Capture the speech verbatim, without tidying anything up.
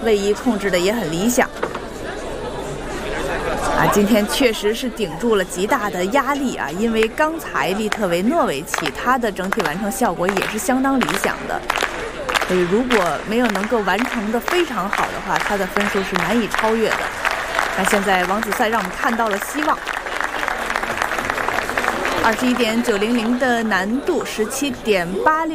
位移控制的也很理想。啊，今天确实是顶住了极大的压力啊，因为刚才利特维诺维奇他的整体完成效果也是相当理想的，所以如果没有能够完成的非常好的话，他的分数是难以超越的。那现在王子赛让我们看到了希望。二十一点九零零的难度，十七点八六。